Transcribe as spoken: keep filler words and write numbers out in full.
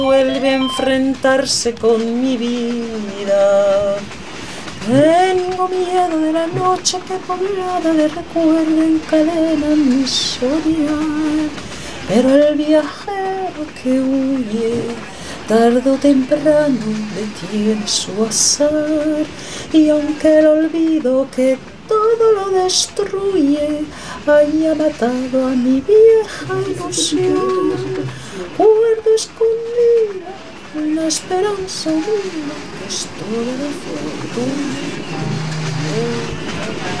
vuelve a enfrentarse con mi vida. Tengo miedo de la noche que poblada de recuerdo encadena mi soñar, pero el viajero que huye tarde o temprano detiene su azar, y aunque el olvido que todo lo destruye haya matado a mi vieja ilusión, guardo escondida la esperanza humana que es toda la fortuna.